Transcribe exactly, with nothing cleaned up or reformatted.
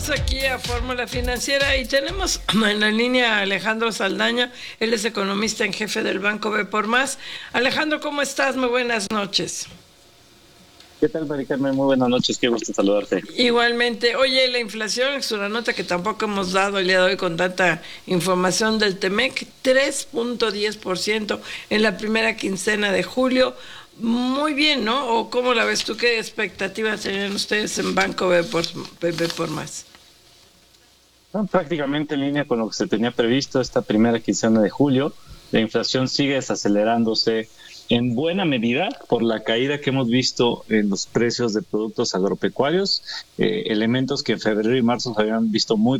Aquí a Fórmula Financiera y tenemos en la línea a Alejandro Saldaña, él es economista en jefe del Banco B por Más. Alejandro, ¿cómo estás? Muy buenas noches. ¿Qué tal, Mari Carmen? Muy buenas noches, qué gusto saludarte. Igualmente. Oye, la inflación es una nota que tampoco hemos dado el día de hoy con tanta información del Temec, tres punto diez por ciento en la primera quincena de julio. Muy bien, ¿no? ¿O cómo la ves tú? ¿Qué expectativas tienen ustedes en Banco B por, B por Más? No, prácticamente en línea con lo que se tenía previsto esta primera quincena de julio. La inflación sigue desacelerándose en buena medida por la caída que hemos visto en los precios de productos agropecuarios, eh, elementos que en febrero y marzo se habían visto muy